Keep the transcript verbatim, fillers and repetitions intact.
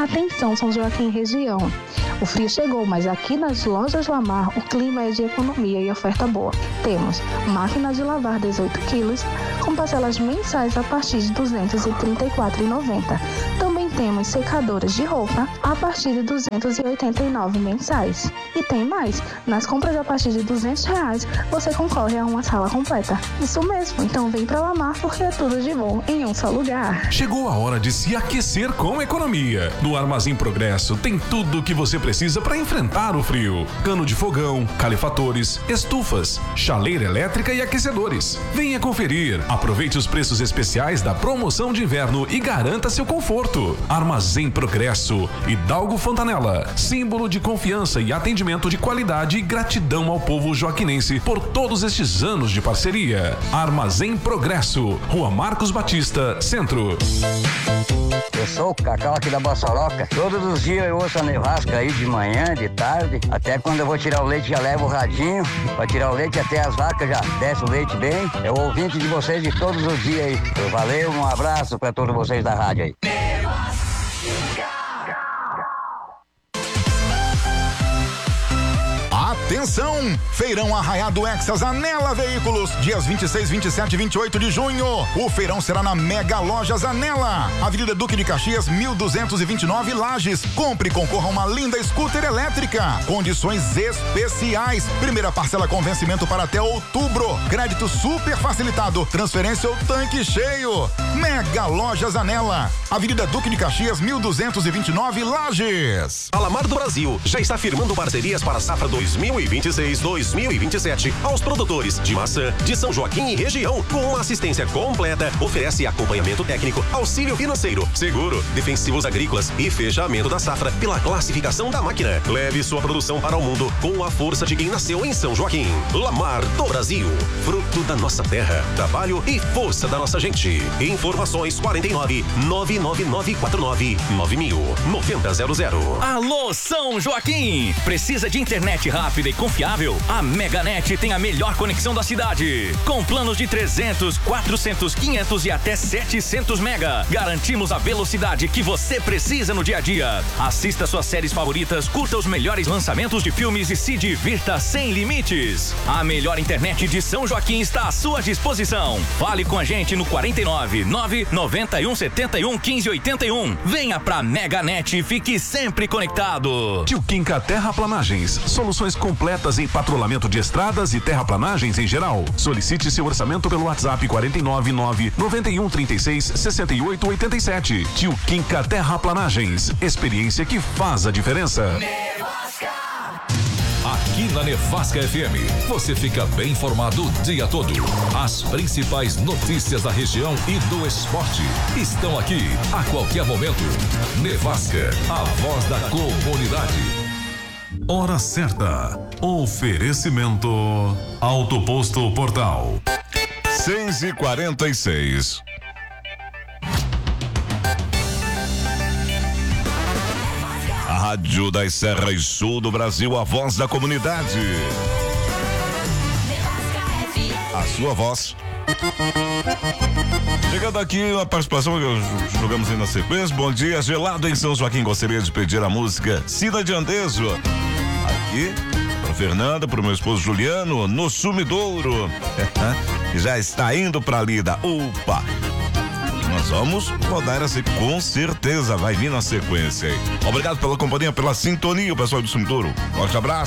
Atenção, São Joaquim e região. O frio chegou, mas aqui nas lojas Lamar o clima é de economia e oferta boa. Temos máquina de lavar dezoito quilos com parcelas mensais a partir de duzentos e trinta e quatro reais e noventa centavos. Também temos secadoras de roupa a partir de duzentos e oitenta e nove reais mensais. E tem mais, nas compras a partir de duzentos reais você concorre a uma sala completa. Isso mesmo, então vem pra Lamar porque é tudo de bom em um só lugar. Chegou a hora de se aquecer com economia. No Armazém Progresso tem tudo o que você precisa para enfrentar o frio. Cano de fogão, calefatores, estufas, chaleira elétrica e aquecedores. Venha conferir. Aproveite os preços especiais da promoção de inverno e garanta seu conforto. Armazém Progresso, Hidalgo Fontanella, símbolo de confiança e atendimento de qualidade e gratidão ao povo joaquinense por todos estes anos de parceria. Armazém Progresso, Rua Marcos Batista, Centro. Eu sou o Cacau aqui da Bossoroca. Todos os dias eu ouço a nevasca aí de manhã, de tarde. Até quando eu vou tirar o leite já levo o radinho. Pra tirar o leite até as vacas já desce o leite bem. É o ouvinte de vocês de todos os dias aí. Valeu, um abraço pra todos vocês da rádio aí. Atenção! Feirão Arraiado Exas Anela Veículos, dias vinte e seis, vinte e sete e vinte e oito de junho. O feirão será na Mega Lojas Anela, Avenida Duque de Caxias, mil duzentos e vinte e nove, Lages. Compre e concorra a uma linda scooter elétrica. Condições especiais. Primeira parcela com vencimento para até outubro. Crédito super facilitado. Transferência ou tanque cheio. Mega Lojas Anela, Avenida Duque de Caxias, mil duzentos e vinte e nove, Lages. A Lamar do Brasil já está firmando parcerias para a safra dois mil e vinte e seis, dois mil e vinte e sete aos produtores de maçã de São Joaquim e região, com uma assistência completa. Oferece acompanhamento técnico, auxílio financeiro, seguro, defensivos agrícolas e fechamento da safra pela classificação da máquina. Leve sua produção para o mundo com a força de quem nasceu em São Joaquim. Lamar do Brasil, fruto da nossa terra, trabalho e força da nossa gente. Informações quarenta e nove, nove nove nove quatro nove, nove mil, noventa zero zero. Alô, São Joaquim! Precisa de internet rápida e confiável? A Meganet tem a melhor conexão da cidade. Com planos de trezentos, quatrocentos, quinhentos e até setecentos mega. Garantimos a velocidade que você precisa no dia a dia. Assista suas séries favoritas, curta os melhores lançamentos de filmes e se divirta sem limites. A melhor internet de São Joaquim está à sua disposição. Fale com a gente no quarenta e nove, nove noventa e um, setenta e um, quinze, oitenta e um. Venha pra Meganet e fique sempre conectado. Tio Quinca Terraplanagens, soluções completas em patrulhamento de estradas e terraplanagens em geral. Solicite seu orçamento pelo WhatsApp quarenta e nove, nove noventa e um, trinta e seis, sessenta e oito, oitenta e sete. Tio Quinca Terraplanagens, experiência que faz a diferença. Aqui na Nevasca F M, você fica bem informado o dia todo. As principais notícias da região e do esporte estão aqui a qualquer momento. Nevasca, a voz da comunidade. Hora certa. Oferecimento Autoposto Portal. seis e quarenta e seis. A Rádio das Serras Sul do Brasil, a voz da comunidade. A sua voz. Chegando aqui a participação que jogamos aí na sequência. Bom dia, gelado em São Joaquim. Gostaria de pedir a música Cida de Andeso. Aqui, para Fernanda, para o meu esposo Juliano, no Sumidouro. Já está indo para a lida. Opa! Nós vamos rodar assim, com certeza. Vai vir na sequência aí. Obrigado pela companhia, pela sintonia, o pessoal do Sumidouro. Forte abraço.